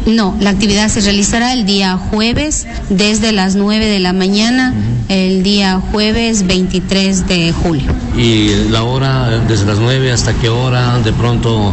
No, la actividad se realizará el día jueves desde las 9 de la mañana, el día jueves 23 de julio. ¿Y la hora, desde las 9 hasta qué hora? De pronto,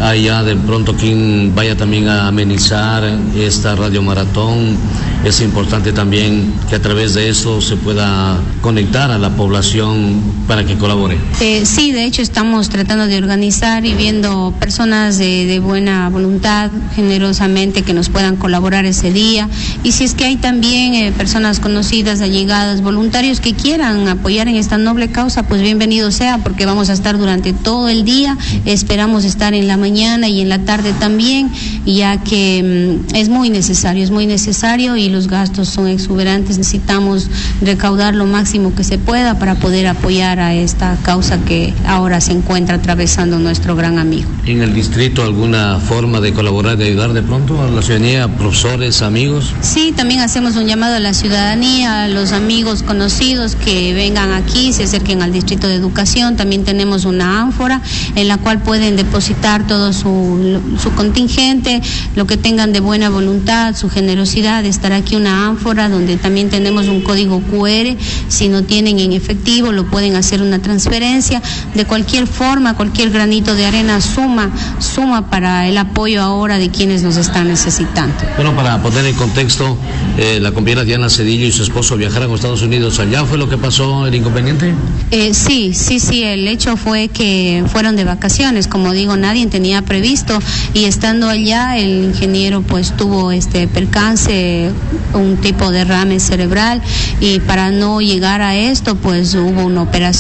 quien vaya también a amenizar esta radiomaratón. Es importante también que a través de eso se pueda conectar a la población para que colabore. Sí, de hecho estamos tratando de organizar y viendo personas de buena voluntad, generosamente, que nos puedan colaborar ese día. Y si es que hay también personas conocidas, allegadas, voluntarios que quieran apoyar en esta noble causa, pues bienvenido sea, porque vamos a estar durante todo el día. Esperamos estar en la mañana y en la tarde también, ya que es muy necesario y los gastos son exuberantes. Necesitamos recaudar lo máximo que se pueda para poder apoyar a esta causa que ahora se encuentra atravesando nuestro gran amigo. ¿En el distrito alguna forma de colaborar, de ayudar de pronto a la ciudadanía, profesores, amigos? Sí, también hacemos un llamado a la ciudadanía, a los amigos conocidos que vengan aquí, se acerquen al Distrito de Educación. También tenemos una ánfora en la cual pueden depositar todo su contingente, lo que tengan de buena voluntad, su generosidad. Estará aquí una ánfora donde también tenemos un código QR. Si no tienen en efectivo, lo pueden hacer una transferencia. De cualquier forma, cualquier granito de arena suma para el apoyo ahora de quienes nos están necesitando. Bueno, para poner en contexto, la compañera Diana Cedillo y su esposo viajaron a Estados Unidos. ¿Allá fue lo que pasó, el inconveniente? Sí, el hecho fue que fueron de vacaciones, como digo, nadie tenía previsto, y estando allá el ingeniero pues tuvo percance, un tipo de derrame cerebral, y para no llegar a esto pues hubo una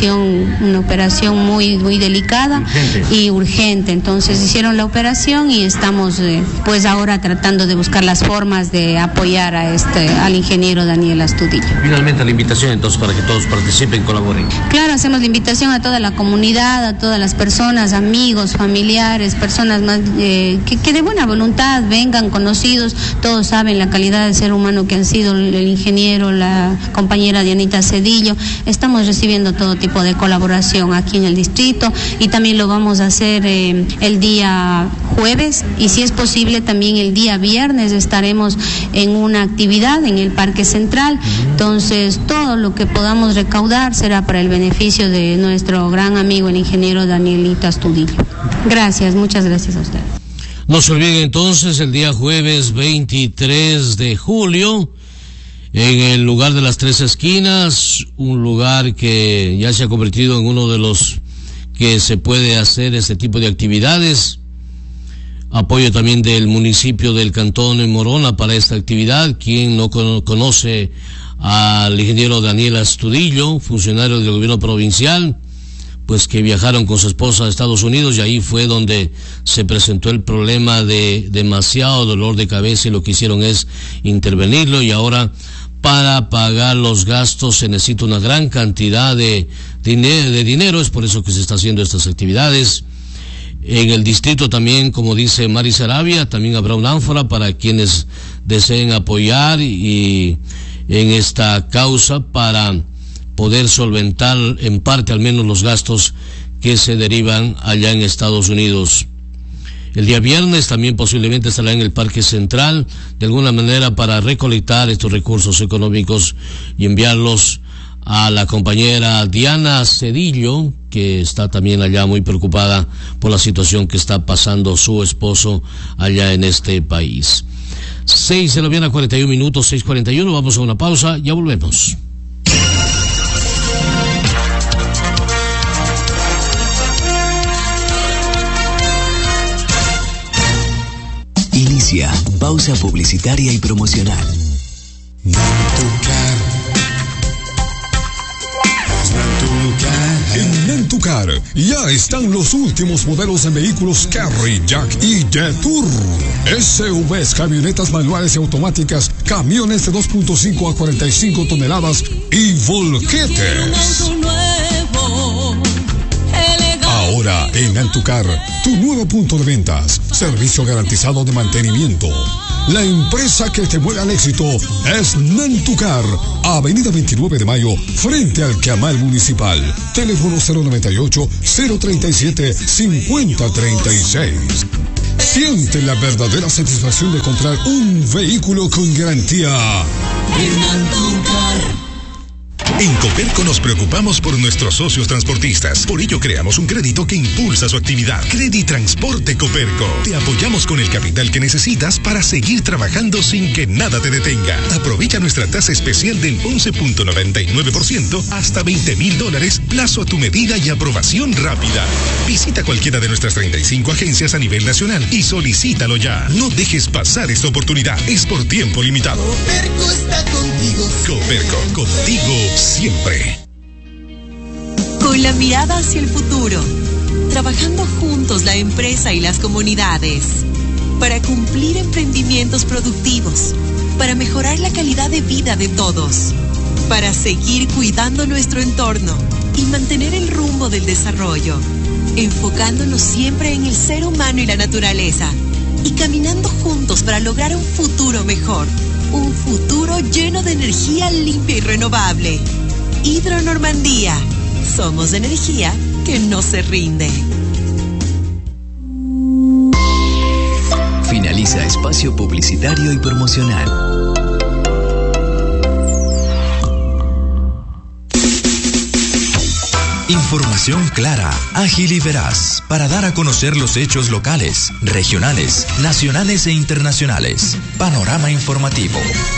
operación muy delicada y urgente. Entonces hicieron la operación y estamos pues ahora tratando de buscar las formas de apoyar al ingeniero Daniel Astudillo. Finalmente la invitación entonces para que todos participen, colaboren. Claro, hacemos la invitación a toda la comunidad, a todas las personas, amigos, familiares, personas más que de buena voluntad vengan, conocidos. Todos saben la calidad de ser humano que han sido el ingeniero, la compañera Dianita Cedillo. Estamos recibiendo todo tipo de colaboración aquí en el distrito, y también lo vamos a hacer el día jueves, y si es posible también el día viernes estaremos en una actividad en el Parque Central. Entonces todo lo que podamos recaudar será para el beneficio de nuestro gran amigo el ingeniero Danielito Astudillo. Gracias, muchas gracias a usted. No se olviden entonces el día jueves 23 de julio en el lugar de las Tres Esquinas, un lugar que ya se ha convertido en uno de los que se puede hacer este tipo de actividades. Apoyo también del municipio del Cantón de Morona para esta actividad. Quien no conoce al ingeniero Daniel Astudillo, funcionario del gobierno provincial, pues que viajaron con su esposa a Estados Unidos, y ahí fue donde se presentó el problema de demasiado dolor de cabeza, y lo que hicieron es intervenirlo, y ahora para pagar los gastos se necesita una gran cantidad de dinero. Es por eso que se está haciendo estas actividades. En el distrito también, como dice Mari Sarabia, también habrá una ánfora para quienes deseen apoyar y en esta causa para poder solventar en parte al menos los gastos que se derivan allá en Estados Unidos. El día viernes también posiblemente estará en el Parque Central, de alguna manera para recolectar estos recursos económicos y enviarlos a la compañera Diana Cedillo, que está también allá muy preocupada por la situación que está pasando su esposo allá en este país. 6:41 minutos, 6:41, vamos a una pausa, ya volvemos. Inicia pausa publicitaria y promocional. En Nentucar ya están los últimos modelos en vehículos Carry, Jack y Jetour. SUVs, camionetas manuales y automáticas, camiones de 2.5 a 45 toneladas y volquetes. Ahora en Nentucar, tu nuevo punto de ventas, servicio garantizado de mantenimiento. La empresa que te mueve al éxito es Nentucar, Avenida 29 de Mayo, frente al Camal Municipal. Teléfono 098-037-5036. Siente la verdadera satisfacción de comprar un vehículo con garantía. En Coperco nos preocupamos por nuestros socios transportistas. Por ello creamos un crédito que impulsa su actividad. Creditransporte Coperco. Te apoyamos con el capital que necesitas para seguir trabajando sin que nada te detenga. Aprovecha nuestra tasa especial del 11.99% hasta $20,000, plazo a tu medida y aprobación rápida. Visita cualquiera de nuestras 35 agencias a nivel nacional y solicítalo ya. No dejes pasar esta oportunidad. Es por tiempo limitado. Coperco está contigo. Coperco, contigo siempre. Con la mirada hacia el futuro, trabajando juntos la empresa y las comunidades, para cumplir emprendimientos productivos, para mejorar la calidad de vida de todos, para seguir cuidando nuestro entorno y mantener el rumbo del desarrollo, enfocándonos siempre en el ser humano y la naturaleza, y caminando juntos para lograr un futuro mejor. Un futuro lleno de energía limpia y renovable. Hidro Normandía. Somos energía que no se rinde. Finaliza espacio publicitario y promocional. Información clara, ágil y veraz para dar a conocer los hechos locales, regionales, nacionales e internacionales. Panorama informativo.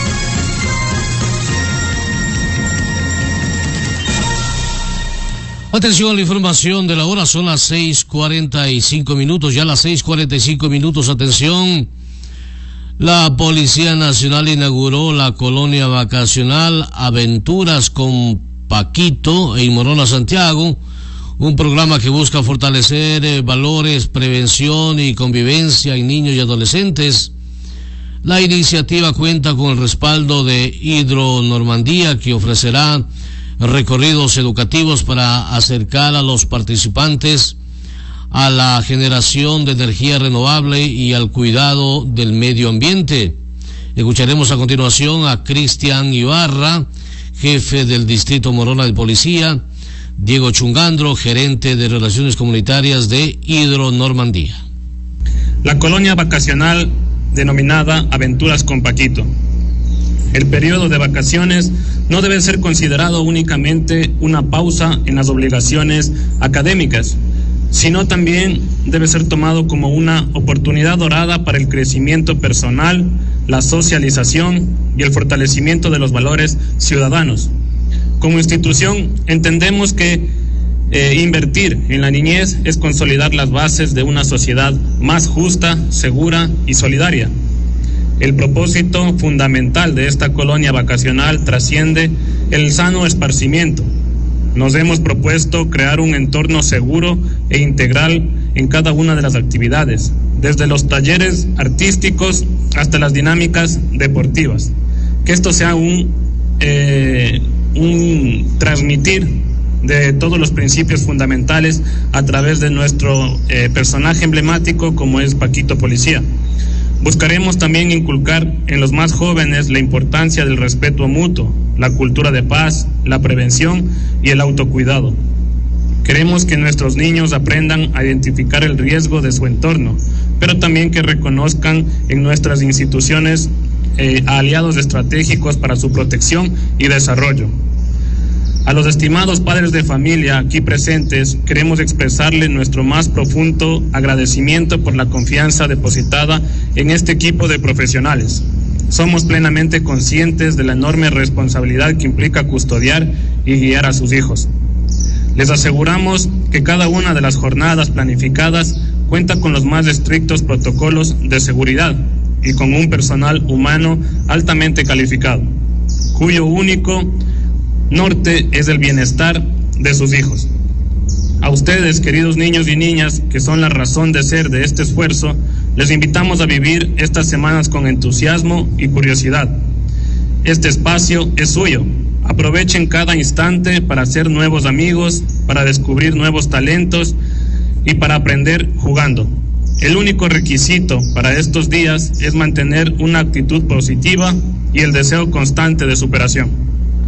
Atención a la información de la hora, son las 6:45 minutos, ya las 6:45 minutos, atención. La Policía Nacional inauguró la colonia vacacional Aventuras con Paquito en Morona, Santiago, un programa que busca fortalecer valores, prevención y convivencia en niños y adolescentes. La iniciativa cuenta con el respaldo de Hidro Normandía, que ofrecerá recorridos educativos para acercar a los participantes a la generación de energía renovable y al cuidado del medio ambiente. Escucharemos a continuación a Cristian Ibarra, jefe del Distrito Morona de Policía, Diego Chungandro, gerente de Relaciones Comunitarias de Hidro Normandía. La colonia vacacional denominada Aventuras con Paquito. El periodo de vacaciones no debe ser considerado únicamente una pausa en las obligaciones académicas, sino también debe ser tomado como una oportunidad dorada para el crecimiento personal, la socialización y el fortalecimiento de los valores ciudadanos. Como institución, entendemos que invertir en la niñez es consolidar las bases de una sociedad más justa, segura y solidaria. El propósito fundamental de esta colonia vacacional trasciende el sano esparcimiento. Nos hemos propuesto crear un entorno seguro e integral en cada una de las actividades, desde los talleres artísticos hasta las dinámicas deportivas. Que esto sea un transmitir de todos los principios fundamentales a través de nuestro personaje emblemático como es Paquito Policía. Buscaremos también inculcar en los más jóvenes la importancia del respeto mutuo, la cultura de paz, la prevención y el autocuidado. Queremos que nuestros niños aprendan a identificar el riesgo de su entorno, pero también que reconozcan en nuestras instituciones a aliados estratégicos para su protección y desarrollo. A los estimados padres de familia aquí presentes, queremos expresarles nuestro más profundo agradecimiento por la confianza depositada en este equipo de profesionales. Somos plenamente conscientes de la enorme responsabilidad que implica custodiar y guiar a sus hijos. Les aseguramos que cada una de las jornadas planificadas cuenta con los más estrictos protocolos de seguridad y con un personal humano altamente calificado, cuyo único norte es el bienestar de sus hijos. A ustedes, queridos niños y niñas, que son la razón de ser de este esfuerzo, les invitamos a vivir estas semanas con entusiasmo y curiosidad. Este espacio es suyo. Aprovechen cada instante para hacer nuevos amigos, para descubrir nuevos talentos y para aprender jugando. El único requisito para estos días es mantener una actitud positiva y el deseo constante de superación.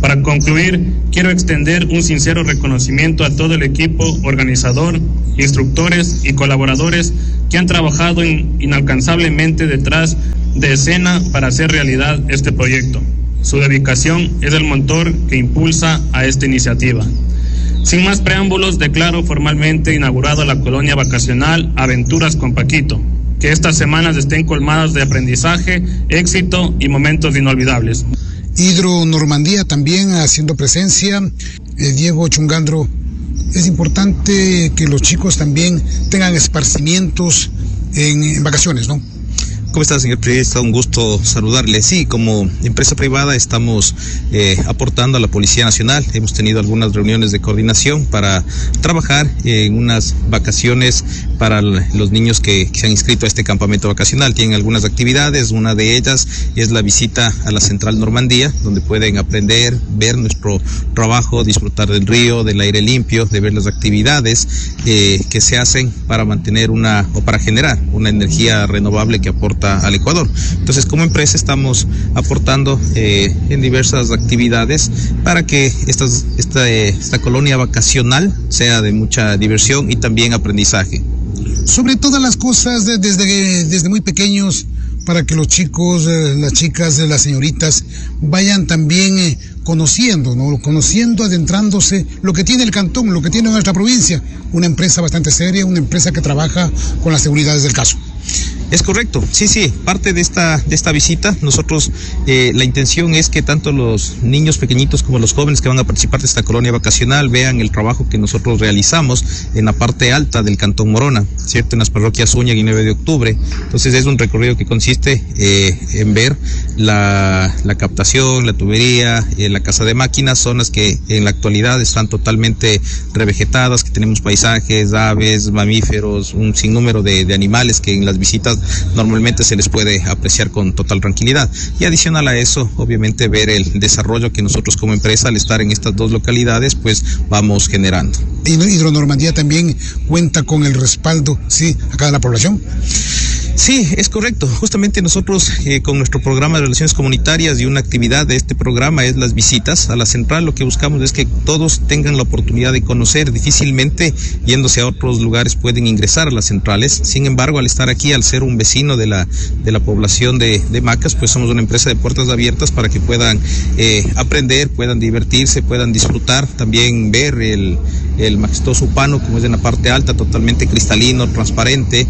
Para concluir, quiero extender un sincero reconocimiento a todo el equipo organizador, instructores y colaboradores que han trabajado inalcanzablemente detrás de escena para hacer realidad este proyecto. Su dedicación es el motor que impulsa a esta iniciativa. Sin más preámbulos, declaro formalmente inaugurada la colonia vacacional Aventuras con Paquito. Que estas semanas estén colmadas de aprendizaje, éxito y momentos inolvidables. Hidro Normandía también haciendo presencia. Diego Chungandro, es importante que los chicos también tengan esparcimientos en vacaciones, ¿no? ¿Cómo está, señor periodista? Un gusto saludarle. Sí, como empresa privada estamos aportando a la Policía Nacional. Hemos tenido algunas reuniones de coordinación para trabajar en unas vacaciones para los niños que se han inscrito a este campamento vacacional. Tienen algunas actividades, una de ellas es la visita a la Central Normandía, donde pueden aprender, ver nuestro trabajo, disfrutar del río, del aire limpio, de ver las actividades que se hacen para mantener para generar una energía renovable que aporta al Ecuador. Entonces, como empresa estamos aportando en diversas actividades para que esta colonia vacacional sea de mucha diversión y también aprendizaje. Sobre todas las cosas, desde muy pequeños, para que los chicos, las chicas, las señoritas vayan también conociendo, ¿no? Conociendo, adentrándose lo que tiene el cantón, lo que tiene nuestra provincia. Una empresa bastante seria, una empresa que trabaja con las seguridades del caso. Es correcto, sí, parte de esta visita, nosotros la intención es que tanto los niños pequeñitos como los jóvenes que van a participar de esta colonia vacacional vean el trabajo que nosotros realizamos en la parte alta del Cantón Morona, ¿cierto? En las parroquias Zúñiga y 9 de octubre. Entonces es un recorrido que consiste en ver la captación, la tubería, la casa de máquinas, zonas que en la actualidad están totalmente revegetadas, que tenemos paisajes, aves, mamíferos, un sinnúmero de animales que en las visitas normalmente se les puede apreciar con total tranquilidad. Y adicional a eso, obviamente ver el desarrollo que nosotros como empresa, al estar en estas dos localidades, pues vamos generando. Hidro Normandía también cuenta con el respaldo, sí, acá de la población. Sí, es correcto. Justamente nosotros con nuestro programa de relaciones comunitarias y una actividad de este programa es las visitas a la central. Lo que buscamos es que todos tengan la oportunidad de conocer. Difícilmente yéndose a otros lugares pueden ingresar a las centrales. Sin embargo, al estar aquí, al ser un vecino de la población de Macas, pues somos una empresa de puertas abiertas para que puedan aprender, puedan divertirse, puedan disfrutar, también ver el majestuoso Upano, como es en la parte alta, totalmente cristalino, transparente,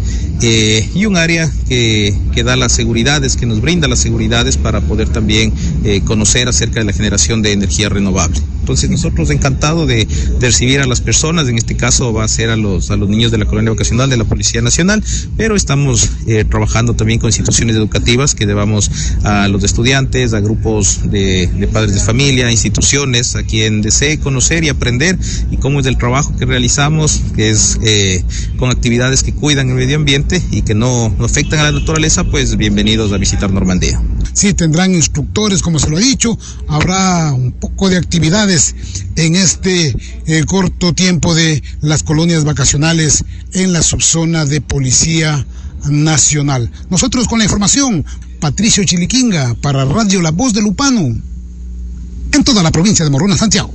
y un área que da las seguridades, que nos brinda las seguridades para poder también conocer acerca de la generación de energía renovable. Entonces nosotros encantados de recibir a las personas, en este caso va a ser a los niños de la colonia vacacional de la Policía Nacional, pero estamos trabajando también con instituciones educativas que llevamos a los estudiantes, a grupos de padres de familia, instituciones, a quien desee conocer y aprender y cómo es el trabajo que realizamos, que es con actividades que cuidan el medio ambiente y que no afectan a la naturaleza. Pues bienvenidos a visitar Normandía. Sí, tendrán instructores, como se lo ha dicho, habrá un poco de actividades en este corto tiempo de las colonias vacacionales en la subzona de Policía Nacional. Nosotros con la información, Patricio Chiliquinga para Radio La Voz del Upano, en toda la provincia de Morona, Santiago.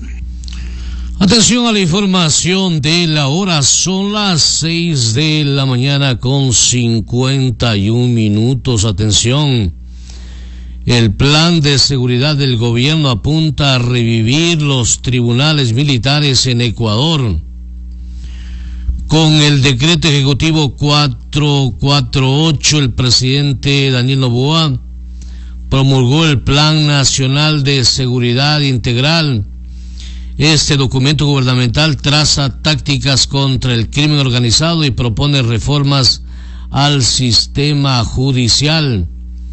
Atención a la información de la hora, son las 6 de la mañana con 51 minutos. Atención, el plan de seguridad del gobierno apunta a revivir los tribunales militares en Ecuador. Con el decreto ejecutivo 448, el presidente Daniel Noboa promulgó el Plan Nacional de Seguridad Integral. Este documento gubernamental traza tácticas contra el crimen organizado y propone reformas al sistema judicial.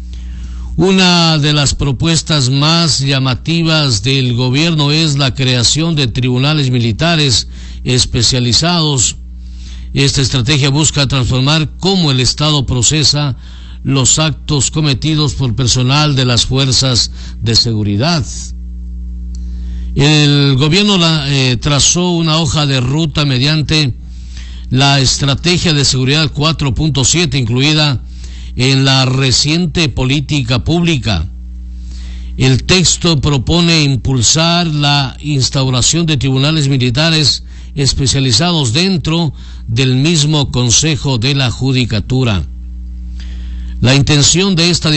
Una de las propuestas más llamativas del gobierno es la creación de tribunales militares especializados. Esta estrategia busca transformar cómo el Estado procesa los actos cometidos por personal de las fuerzas de seguridad. El gobierno trazó una hoja de ruta mediante la estrategia de seguridad 4.7 incluida en la reciente política pública. El texto propone impulsar la instauración de tribunales militares especializados dentro del mismo Consejo de la Judicatura. La intención de esta